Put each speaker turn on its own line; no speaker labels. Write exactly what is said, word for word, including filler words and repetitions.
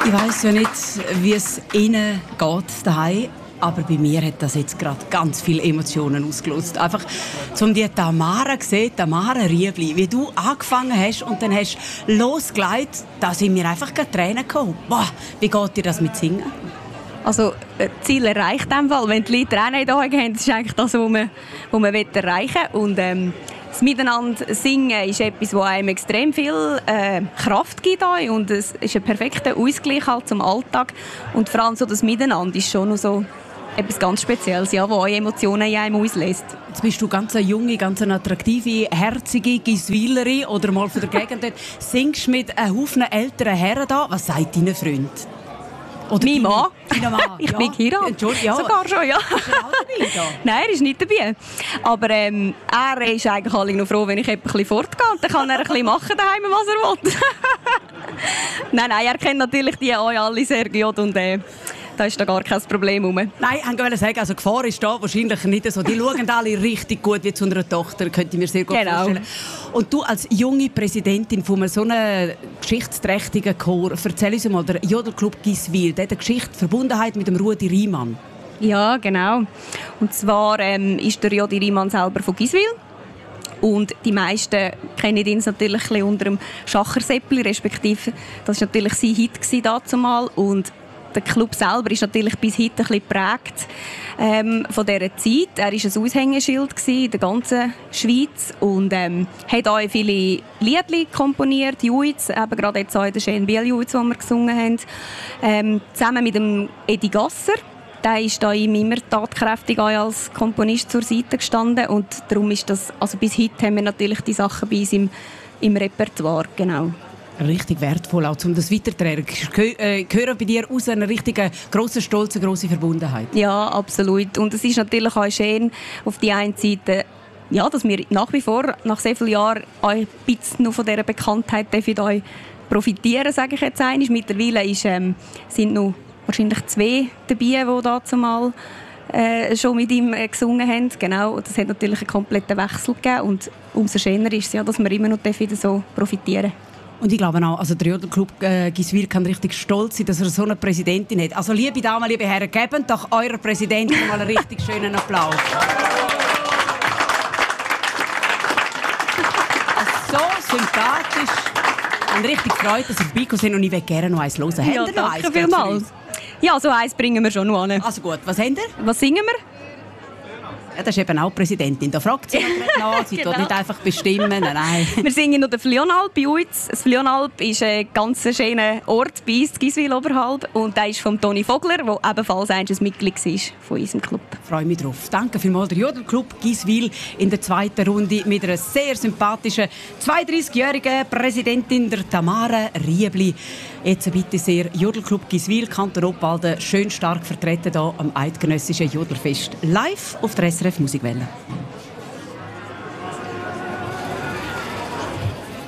Ich weiss ja nicht, wie es Ihnen geht daheim, aber bei mir hat das jetzt gerade ganz viele Emotionen ausgelöst. Einfach, um die Tamara zu sehen, Tamara Riebli, wie du angefangen hast und dann hast losgelegt, da sind mir einfach gerade Tränen gekommen. Boah, wie geht dir das mit Singen?
Also, das Ziel erreicht in dem Fall. Wenn die Leute Tränen in den Augen haben, das ist eigentlich das, was man, was man erreichen will. Und, ähm, das Miteinander singen ist etwas, das einem extrem viel äh, Kraft gibt. Und es ist ein perfekter Ausgleich halt zum Alltag. Und vor allem so das Miteinander ist schon noch so etwas ganz Spezielles, ja, wo Emotionen in einem auslöst.
Jetzt bist du ganz eine junge, ganz eine attraktive, herzige Giswilerin oder mal von der Gegend dort. Singst mit einem Haufen älteren Herren da. Was sagt dein Freund?
Oder mein Mann.
Mann.
Ich
ja.
bin geheiratet. Ja. Sogar schon, ja.
Ist er auch dabei, da?
Nein, er ist nicht dabei. Aber ähm, er ist eigentlich alle noch froh, wenn ich ein bisschen fortgehe. Dann kann er ein bisschen machen daheim, was er will. nein, nein, er kennt natürlich die auch alle sehr gut und äh, da ist da gar kein Problem rum.
Nein, ich wollte sagen, also Gefahr ist da wahrscheinlich nicht so. Die schauen alle richtig gut wie zu einer Tochter, könnte ich mir sehr gut
genau.
vorstellen. Und du als junge Präsidentin von so einem geschichtsträchtigen Chor, erzähl uns mal, der Jodelclub Giswil, der hat eine Geschichte, Verbundenheit mit dem Rudi Riemann.
Ja, genau. Und zwar ähm, ist der Rudi Riemann selber von Giswil. Und die meisten kennen ihn natürlich ein bisschen unter dem Schacherseppli, respektive das war natürlich sein Hit dazumal. Und der Club selber ist natürlich bis heute ein bisschen geprägt ähm, von dieser Zeit. Er war ein Aushängeschild in der ganzen Schweiz und ähm, hat auch viele Lieder komponiert, Juiz, eben gerade jetzt auch in der Schön Biel-Juiz, die wir gesungen haben, ähm, zusammen mit dem Edi Gasser. Der ist da ihm immer tatkräftig als Komponist zur Seite gestanden und darum ist das, also bis heute haben wir natürlich die Sachen bei uns im, im Repertoire, genau.
Richtig wertvoll, auch um das weiterzutragen. Ich höre bei dir aus einer richtig grossen Stolz, eine grosse Verbundenheit.
Ja, absolut. Und es ist natürlich auch schön, auf die einen Seite, ja, dass wir nach wie vor, nach sehr vielen Jahren, auch ein bisschen noch von dieser Bekanntheit profitieren, sage ich jetzt einmal. Mittlerweile ist, ähm, sind noch wahrscheinlich zwei dabei, die dazu mal äh, schon mit ihm äh, gesungen haben. Genau. Und das hat natürlich einen kompletten Wechsel gegeben. Und umso schöner ist es ja, dass wir immer noch wieder so profitieren.
Und ich glaube auch, also der Jodelclub äh, Giswil kann richtig stolz sein, dass er so eine Präsidentin hat. Also liebe Damen, liebe Herren, gebt doch eurer Präsidentin mal einen richtig schönen Applaus. So sympathisch. Und richtig gefreut, dass ihr vorbeigekommen sind und ich will gerne noch eins hören.
Ja,
habt ihr noch eins?
Danke vielmals. Ja, so eins bringen wir schon noch an.
Also gut, was habt ihr?
Was singen wir?
Ja, das ist eben auch Präsidentin. Da fragt sie nach, sie genau. tut nicht einfach bestimmen. Nein.
Wir singen noch den Flionalp bei uns. Das Flionalp ist ein ganz schöner Ort bei uns, Giswil oberhalb. Und der ist von Toni Vogler, der ebenfalls ein Mitglied war von unserem Club.
Ich freue mich drauf. Danke vielmals. Der Jodelclub Giswil in der zweiten Runde mit einer sehr sympathischen zweiunddreißigjährigen Präsidentin, der Tamara Riebli. Jetzt bitte sehr Jodelclub Giswil, Kanton Obwalden, schön stark vertreten hier am Eidgenössischen Jodelfest. Live auf der S R F Musikwelle.